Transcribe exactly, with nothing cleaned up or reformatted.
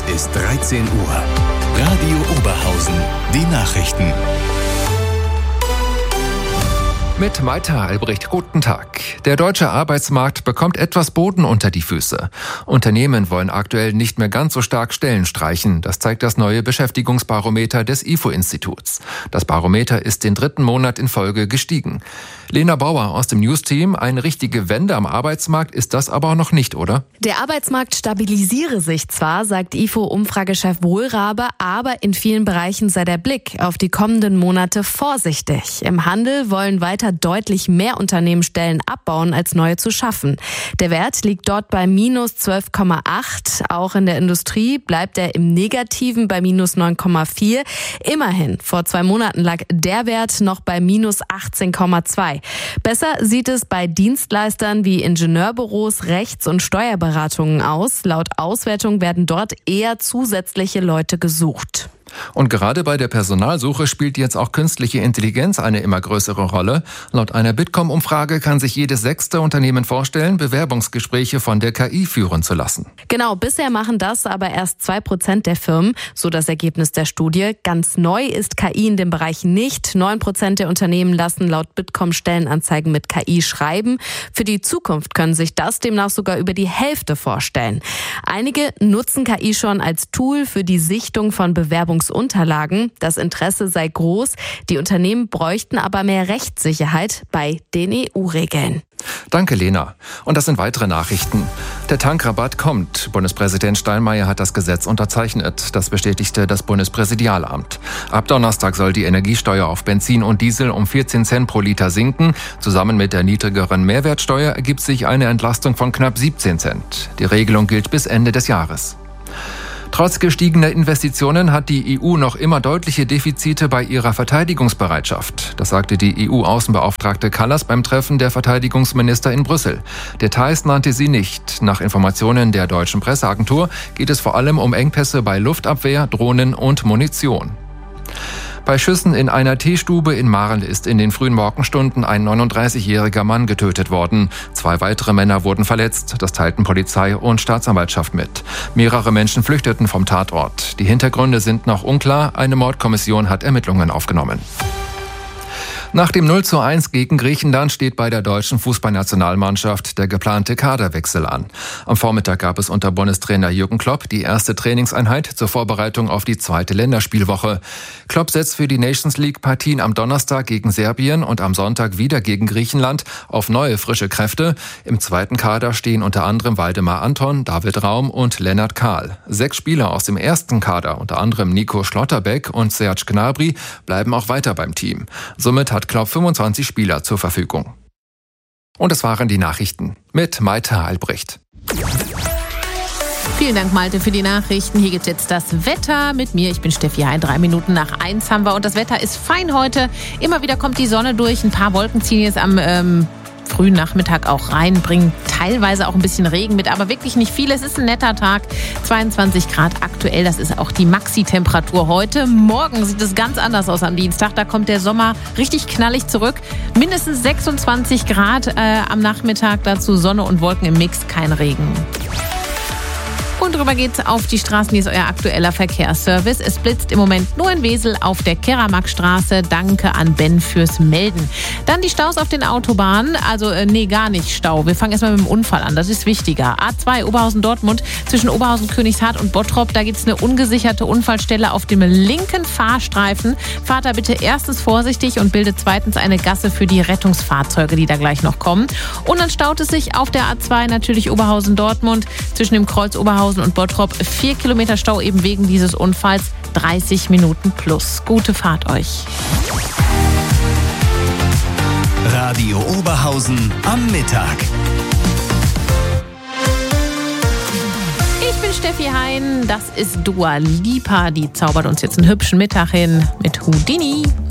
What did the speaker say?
Es ist dreizehn Uhr. Radio Oberhausen. Die Nachrichten. Mit Maita Albrecht, guten Tag. Der deutsche Arbeitsmarkt bekommt etwas Boden unter die Füße. Unternehmen wollen aktuell nicht mehr ganz so stark Stellen streichen. Das zeigt das neue Beschäftigungsbarometer des I F O-Instituts. Das Barometer ist den dritten Monat in Folge gestiegen. Lena Bauer aus dem News-Team, eine richtige Wende am Arbeitsmarkt ist das aber noch nicht, oder? Der Arbeitsmarkt stabilisiere sich zwar, sagt I F O-Umfragechef Wohlrabe, aber in vielen Bereichen sei der Blick auf die kommenden Monate vorsichtig. Im Handel wollen weiter deutlich mehr Unternehmen Stellen abbauen, als neue zu schaffen. Der Wert liegt dort bei minus zwölf Komma acht. Auch in der Industrie bleibt er im Negativen bei minus neun Komma vier. Immerhin, vor zwei Monaten lag der Wert noch bei minus achtzehn Komma zwei. Besser sieht es bei Dienstleistern wie Ingenieurbüros, Rechts- und Steuerberatungen aus. Laut Auswertung werden dort eher zusätzliche Leute gesucht. Und gerade bei der Personalsuche spielt jetzt auch künstliche Intelligenz eine immer größere Rolle. Laut einer Bitkom-Umfrage kann sich jedes sechste Unternehmen vorstellen, Bewerbungsgespräche von der K I führen zu lassen. Genau, bisher machen das aber erst zwei Prozent der Firmen, so das Ergebnis der Studie. Ganz neu ist K I in dem Bereich nicht. neun Prozent der Unternehmen lassen laut Bitkom Stellenanzeigen mit K I schreiben. Für die Zukunft können sich das demnach sogar über die Hälfte vorstellen. Einige nutzen K I schon als Tool für die Sichtung von Bewerbungsunterlagen. Das Interesse sei groß. Die Unternehmen bräuchten aber mehr Rechtssicherheit bei den E U-Regeln. Danke, Lena. Und das sind weitere Nachrichten. Der Tankrabatt kommt. Bundespräsident Steinmeier hat das Gesetz unterzeichnet. Das bestätigte das Bundespräsidialamt. Ab Donnerstag soll die Energiesteuer auf Benzin und Diesel um vierzehn Cent pro Liter sinken. Zusammen mit der niedrigeren Mehrwertsteuer ergibt sich eine Entlastung von knapp siebzehn Cent. Die Regelung gilt bis Ende des Jahres. Trotz gestiegener Investitionen hat die E U noch immer deutliche Defizite bei ihrer Verteidigungsbereitschaft. Das sagte die E U-Außenbeauftragte Kallas beim Treffen der Verteidigungsminister in Brüssel. Details nannte sie nicht. Nach Informationen der deutschen Presseagentur geht es vor allem um Engpässe bei Luftabwehr, Drohnen und Munition. Bei Schüssen in einer Teestube in Marl ist in den frühen Morgenstunden ein neununddreißigjähriger Mann getötet worden. Zwei weitere Männer wurden verletzt. Das teilten Polizei und Staatsanwaltschaft mit. Mehrere Menschen flüchteten vom Tatort. Die Hintergründe sind noch unklar. Eine Mordkommission hat Ermittlungen aufgenommen. Nach dem null zu eins gegen Griechenland steht bei der deutschen Fußballnationalmannschaft der geplante Kaderwechsel an. Am Vormittag gab es unter Bundestrainer Jürgen Klopp die erste Trainingseinheit zur Vorbereitung auf die zweite Länderspielwoche. Klopp setzt für die Nations League-Partien am Donnerstag gegen Serbien und am Sonntag wieder gegen Griechenland auf neue, frische Kräfte. Im zweiten Kader stehen unter anderem Waldemar Anton, David Raum und Lennart Kahl. Sechs Spieler aus dem ersten Kader, unter anderem Nico Schlotterbeck und Serge Gnabry, bleiben auch weiter beim Team. Somit hat Klopp fünfundzwanzig Spieler zur Verfügung. Und das waren die Nachrichten mit Maita Albrecht. Vielen Dank, Malte, für die Nachrichten. Hier gibt es jetzt das Wetter mit mir. Ich bin Steffi Hein. Drei Minuten nach eins haben wir und das Wetter ist fein heute. Immer wieder kommt die Sonne durch. Ein paar Wolken ziehen jetzt am ähm, frühen Nachmittag auch rein, bringen teilweise auch ein bisschen Regen mit, aber wirklich nicht viel. Es ist ein netter Tag. zweiundzwanzig Grad aktuell. Das ist auch die Maxi-Temperatur heute. Morgen sieht es ganz anders aus am Dienstag. Da kommt der Sommer richtig knallig zurück. Mindestens sechsundzwanzig Grad äh, am Nachmittag. Dazu Sonne und Wolken im Mix, kein Regen. Und drüber geht's auf die Straßen. Hier ist euer aktueller Verkehrsservice. Es blitzt im Moment nur in Wesel auf der Keramarkstraße. Danke an Ben fürs Melden. Dann die Staus auf den Autobahnen. Also, äh, nee, gar nicht Stau. Wir fangen erstmal mit dem Unfall an. Das ist wichtiger. A zwei Oberhausen-Dortmund zwischen Oberhausen-Königshardt und Bottrop. Da gibt's eine ungesicherte Unfallstelle auf dem linken Fahrstreifen. Fahrt da bitte erstens vorsichtig und bildet zweitens eine Gasse für die Rettungsfahrzeuge, die da gleich noch kommen. Und dann staut es sich auf der A zwei natürlich Oberhausen-Dortmund zwischen dem Kreuz Oberhausen und Bottrop. Vier Kilometer Stau eben wegen dieses Unfalls. dreißig Minuten plus. Gute Fahrt euch. Radio Oberhausen am Mittag. Ich bin Steffi Hein. Das ist Dua Lipa. Die zaubert uns jetzt einen hübschen Mittag hin mit Houdini.